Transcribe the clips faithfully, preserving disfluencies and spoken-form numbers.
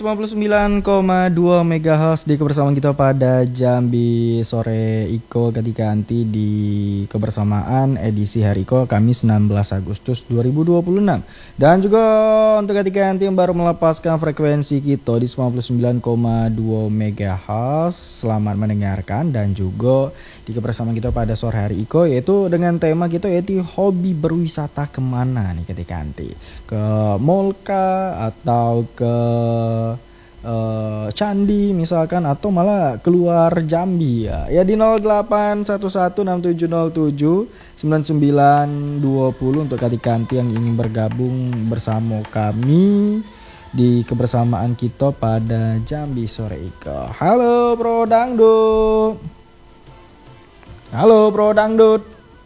sembilan puluh sembilan koma dua megahertz di kebersamaan kita pada Jambi Sore Iko ketika nanti di kebersamaan edisi hari Iko Kamis enam belas Agustus dua ribu dua puluh enam. Dan juga untuk ketika nanti yang baru melepaskan frekuensi kita di sembilan puluh sembilan koma dua megahertz, selamat mendengarkan. Dan juga di kebersamaan kita pada sore hari Iko yaitu dengan tema kita yaitu hobi berwisata kemana nih ketika nanti, ke mall kah atau ke uh, candi misalkan, atau malah keluar Jambi ya. Ya di nol delapan satu satu enam tujuh nol tujuh sembilan sembilan dua nol untuk Katikanti yang ingin bergabung bersama kami di kebersamaan kita pada Jambi Sore Iko. Halo Bro Dangdut. Halo Bro Dangdut.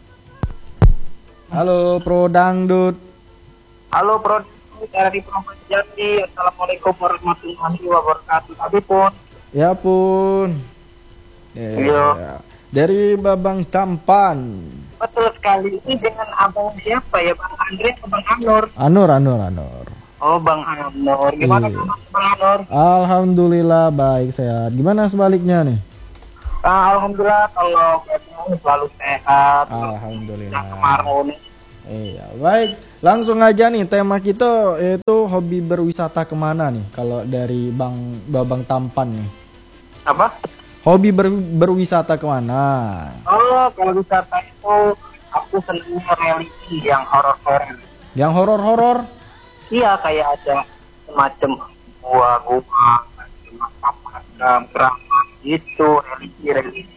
Halo Bro Dangdut. Halo Bro dari Provinsi Jambi. Assalamualaikum warahmatullahi wabarakatuh. Tapi pun. Ya pun. Iya. Ya. Dari Babang Tampan. Betul sekali. Ini dengan abang siapa ya, Bang Andre atau Bang Anur? Anur, Anur, Anur. Oh Bang Anur. Gimana Iya. Bang Anur? Alhamdulillah baik sehat. Gimana sebaliknya nih? Ah, Alhamdulillah kalau saya selalu sehat. Alhamdulillah. Kemarau nih. Iya, baik. Langsung aja nih tema kita yaitu hobi berwisata kemana nih? Kalau dari Bang Babang Tampan nih. Apa? Hobi ber, berwisata kemana? Oh, kalau wisata itu aku senangnya religi yang horor-horor. Yang horor-horor? Iya, kayak ada semacam gua-gua, makam-makam, keramat gitu, religi-religi.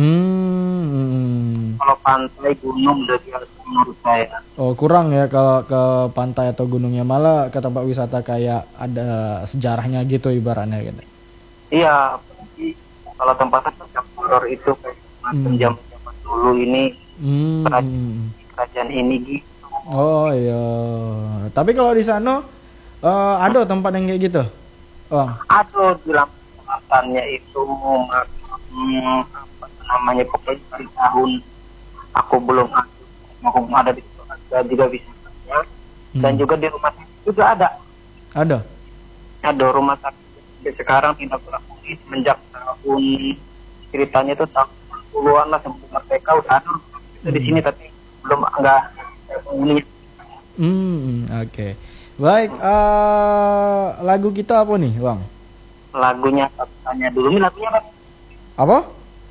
Hmm. Kalau pantai, gunung udah biasa menurut saya. Oh kurang ya kalau ke pantai atau gunungnya, malah ke tempat wisata kayak ada sejarahnya gitu ibaratnya gitu. Iya, apalagi kalau tempatnya tempat horor itu kayak macam Hmm. zaman dulu ini, Hmm. kerajaan, kerajaan ini gitu. Oh iya. Tapi kalau di sana eh, ada tempat yang kayak gitu? Oh. Atau bilang alasannya itu hmm, apa namanya, pokoknya dari tahun aku belum ada, aku ada di situ ada juga bisa. Dan Hmm. juga di rumah sakit juga ada. Ada. Ada rumah sakit sekarang tidak beroperasi semenjak tahun, ceritanya itu tahun sembilan puluhan lah, sebelum merdeka udah ada itu di sini, tapi belum enggak ini. Hmm, oke. Okay. Baik, eh, lagu kita apa nih, Bang? Lagunya tanya dulu nih, lagunya apa? Apa?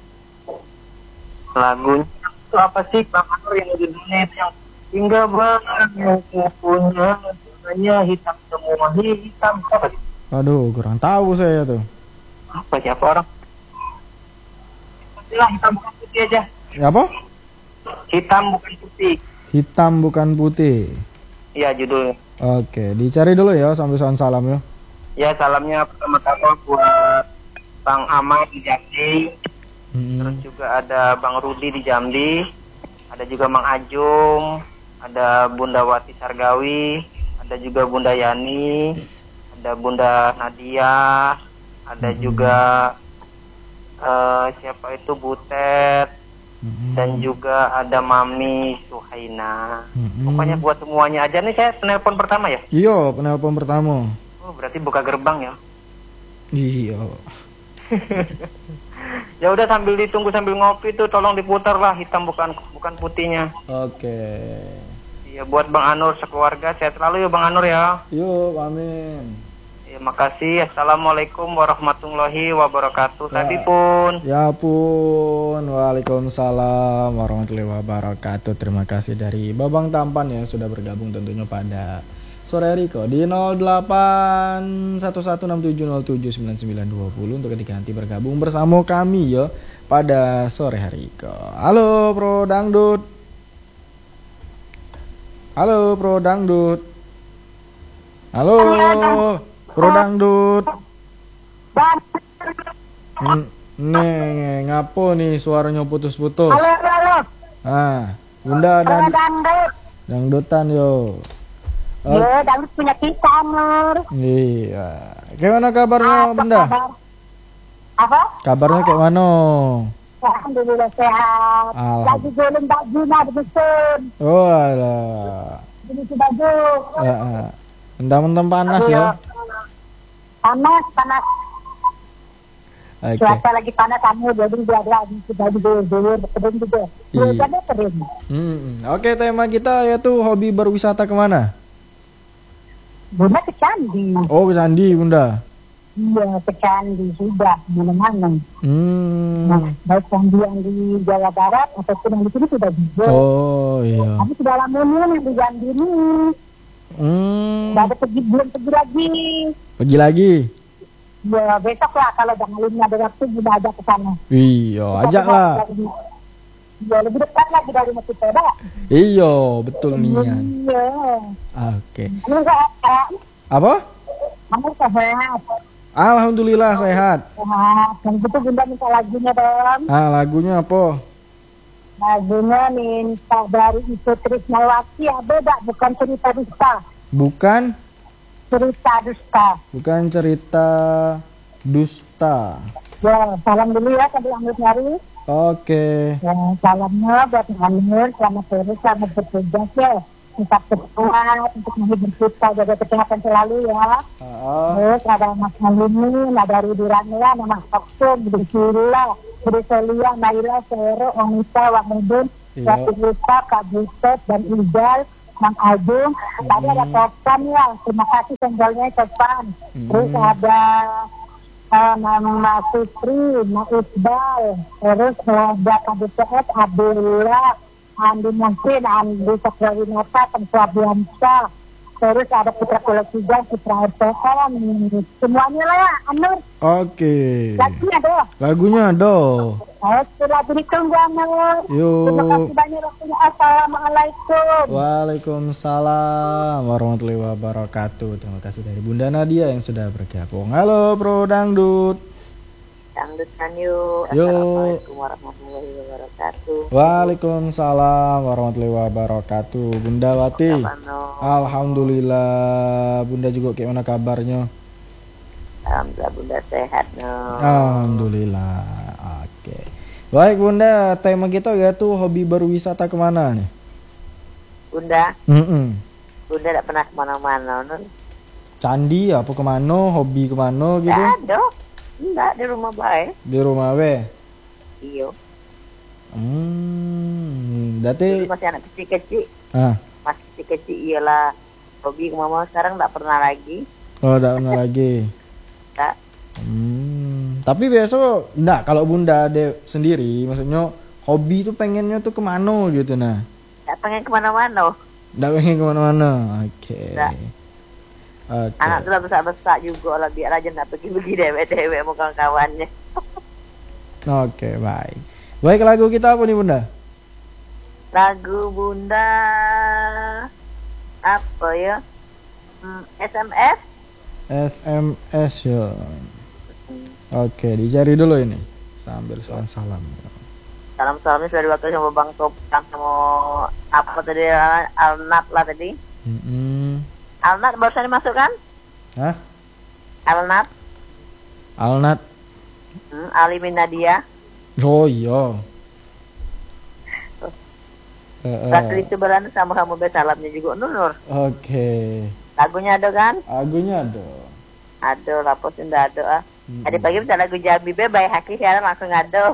Lagunya itu apa sih Bang Anur, yang judulnya itu yang hingga bahkan yang punya hanya hitam semua, hitam apa sih? Aduh, kurang tahu saya tuh. Apa siapa orang? Lah, hitam bukan putih aja. Ya apa? Hitam bukan putih. Hitam bukan putih. Iya judulnya. Oke, dicari dulu ya sampai soal salam ya. Ya, salamnya pertama-tama buat Bang Ahmad di Jambi, Mm-mm. terus juga ada Bang Rudi di Jambi, ada juga Mang Ajung, ada Bunda Wati Sargawi, ada juga Bunda Yani, ada Bunda Nadia, ada Mm-mm. juga eh, siapa itu Butet, Mm-mm. dan juga ada Mami Suhaina. Mm-mm. Pokoknya buat semuanya aja nih, saya penelpon pertama ya. Iya, penelpon pertama. Oh, berarti buka gerbang ya. Iya. Ya udah, sambil ditunggu sambil ngopi tuh tolong diputar lah hitam bukan bukan putihnya. Oke. Iya, buat Bang Anur sekeluarga sehat selalu ya Bang Anur ya. Yuk, amin. Ya, makasih. Assalamualaikum warahmatullahi wabarakatuh. Ya. Tadi pun. Ya pun, waalaikumsalam warahmatullahi wabarakatuh. Terima kasih dari Babang Tampan yang sudah bergabung tentunya pada sore Riko di nol delapan satu satu enam tujuh nol tujuh sembilan sembilan dua nol untuk ketika nanti bergabung bersama kami ya pada sore hari Riko. Halo Bro Dangdut. Halo Bro Dangdut. Halo Bro Dangdut. N- Nih, ngapo nih suaranya putus-putus. Halo, halo. Ah, Bunda Halo, dan Dangdut. dangdutan yo. Oh, Ya, Dangdut punya kita, Nur. iya. Gimana kabarnya, Apa Bunda? kabar? Apa? Kabarnya kayak mana? Alhamdulillah sehat. Alhamdulillah. Lagi golong baju nak di dusun. Oh, alah. Ini si baju. Ya, ah. Mentang-mentang panas ya. Panas, panas. Oke. Cuaca lagi panas kamu, jadi dia ada sudah di dulu kering juga. Iya. Dia kering. Hmm, Oke, tema kita yaitu hobi berwisata kemana? Bunda ke Candi. Oh, Sandi, Bunda. Iya, ke Candi sudah mana-mana. Hmm. Nah, baik Candi yang di Jawa Barat ataupun yang di sini sudah juga. Oh, iya. Tapi sudah lama nih yang di Jambi ini. Hmm. Udah ada pergi, belum pergi lagi. Pergi lagi. Ya, besok lah kalau jangan lima ada waktu sudah ada ke sana. Iya, Kita ajak sudah lah. lebih- Ya, lebih dekat lagi dari rumah kita, dah. Iya, betul nian. Iya. Oke. Kamu sehat, kan? Apa? Kamu sehat. Alhamdulillah sehat. Sehat. Dan gitu Bunda minta lagunya dong. Ah, lagunya apa? Lagunya minta dari Ibu Trisnawati, ada tak? Bukan cerita dusta. Bukan, Cerita dusta. bukan cerita dusta. Ya, salam dulu ya tadi Amir nyari. Oke. Ya, salamnya buat Amir, selamat sore, selamat bertugas ya. Tetap sehat untuk menghibur kita, jaga kesehatan selalu ya. Ah, Terus ada Mas Malini, ada Rudi Ramila, nama Okto, Budi Sila, Budi Selia, Naila, Sero, Onita, Wahmudin, Iya. Yati Rita, Kak Butet, dan Ijal, Mang Agung. Tadi ada Topan ya, terima kasih senjolnya Topan. Terus Hmm. ada uh, Mama Fitri, Mak Iqbal, terus ada Kak Butet, Abdullah, Andi Mungkin, Andi Sakrawinata, Tempuah Bianca, terus ada Putra Kulasiga, Putra R P M, semuanya lah ya, Anur. Oke. Lagi ada. Lagunya do. Oke, lagi ditunggu Anur. Yuk. Terima kasih banyak waktunya. Assalamualaikum. Waalaikumsalam warahmatullahi wabarakatuh. Terima kasih dari Bunda Nadia yang sudah bergabung. Halo Bro Dangdut. Dangdut kan yuk. Yo. Assalamualaikum warahmatullahi wabarakatuh. Waalaikumsalam warahmatullahi wabarakatuh. Bunda Wati. Kapan no? Alhamdulillah. Bunda juga gimana kabarnya? Alhamdulillah Bunda sehat no. Alhamdulillah. Oke. Baik Bunda, tema kita yaitu hobi berwisata kemana nih? Bunda, Mm-mm. Bunda tidak pernah kemana-mana no. Candi apa kemana? Hobi kemana gitu? Tidak ada. Enggak di rumah baik. Di rumah we. Iyo. Hmm. Dulu Berarti masih anak kecil-kecil. ah. Masih kecil-kecil iyalah. Hobi kemana sekarang tidak pernah lagi. Oh, enggak pernah lagi. Tak. Hmm. Tapi biasa enggak kalau Bunda ada sendiri, maksudnya hobi tuh pengennya tuh kemana gitu nah. Tidak pengen kemana-mana. Enggak pengen kemana-mana. Oke. Nggak. Oke. Anak sudah besar-besar juga lah. Biar aja nak pergi-pergi dewek-dewek sama kawan-kawannya. Oke, baik. Baik, lagu kita apa nih Bunda? Lagu Bunda apa ya? Hmm, S M S. S M S ya. Oke, dicari dulu ini sambil salam-salam. Salam-salamnya sudah diwakili sama Bang Topang sama apa tadi Alnat lah tadi. Mm-mm. Alnat barusan dimasukkan? Hah? Alnat, Alnat. hmm, Alimin Nadia. Oh iya. Eh, eh. Rasli Seberan sama kamu salamnya juga Nur Nur. Oke. Lagunya ada kan? Lagunya ada. Ada, lapor sudah ada ah. Mm-mm. Tadi pagi bisa lagu Jambi be baik haki sekarang langsung ada.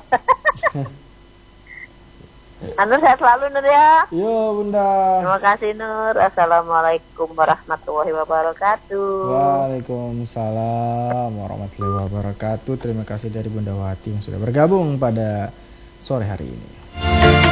Nur sehat selalu Nur ya. Yo Bunda. Terima kasih Nur. Assalamualaikum warahmatullahi wabarakatuh. Waalaikumsalam warahmatullahi wabarakatuh. Terima kasih dari Bunda Wati yang sudah bergabung pada sore hari ini.